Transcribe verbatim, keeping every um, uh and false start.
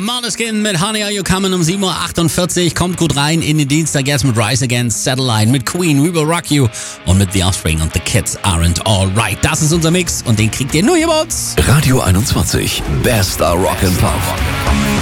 Måneskin mit Honey Are You Coming um sieben Uhr achtundvierzig. Kommt gut rein in den Dienstag jetzt mit Rise Against Satellite, mit Queen, We Will Rock You und mit The Offspring und The Kids Aren't Alright. Das ist unser Mix und den kriegt ihr nur hier bei uns. Radio einundzwanzig, bester Rock and Pop.